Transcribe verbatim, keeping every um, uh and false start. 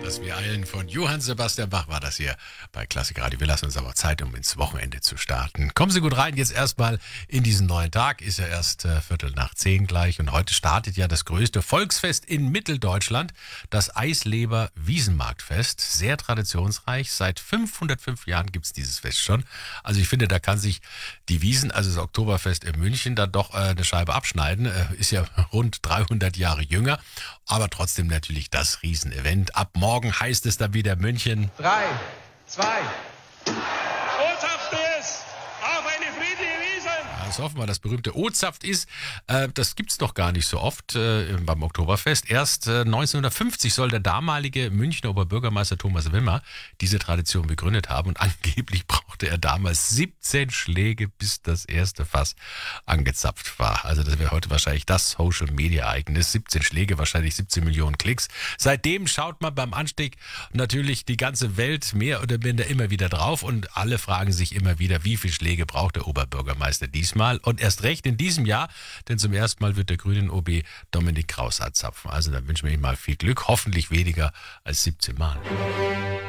Dass wir eilen von Johann Sebastian Bach war das hier bei Klassik Radio. Wir lassen uns aber Zeit, um ins Wochenende zu starten. Kommen Sie gut rein, jetzt erstmal in diesen neuen Tag. Ist ja erst äh, Viertel nach zehn gleich und heute startet ja das größte Volksfest in Mitteldeutschland, das Eisleber Wiesenmarktfest. Sehr traditionsreich. Seit fünfhundertfünf Jahren gibt es dieses Fest schon. Also ich finde, da kann sich die Wiesn, also das Oktoberfest in München, dann doch äh, eine Scheibe abschneiden. Äh, ist ja rund dreihundert Jahre jünger, aber trotzdem natürlich das Riesenevent. Ab morgen heißt es dann wieder München. Drei, zwei. O-Saft ist auf eine friedliche Wiesn. Das hoffen wir, das berühmte O-Saft ist. Äh, das gibt's doch gar nicht so oft äh, beim Oktoberfest. Erst äh, neunzehnhundertfünfzig soll der damalige Münchner Oberbürgermeister Thomas Wimmer diese Tradition begründet haben und angeblich brauchte er damals siebzehn Schläge, bis das erste Fass angezapft war. Also das wäre heute wahrscheinlich das Social-Media-Ereignis. siebzehn Schläge, wahrscheinlich siebzehn Millionen Klicks. Seitdem schaut man beim Anstieg natürlich die ganze Welt mehr oder minder immer wieder drauf und alle fragen sich immer wieder, wie viele Schläge braucht der Oberbürgermeister diesmal? Und erst recht in diesem Jahr, denn zum ersten Mal wird der grünen O B Dominik Kraus anzapfen. Also da wünschen wir ihm mal viel Glück, hoffentlich weniger als siebzehn Mal.